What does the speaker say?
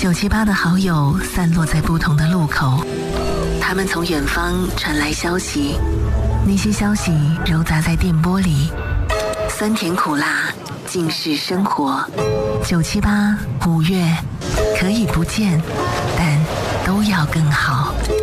978的好友散落在不同的路口，他们从远方传来消息，那些消息揉杂在电波里，酸甜苦辣尽是生活。978，5月可以不见，但都要更好。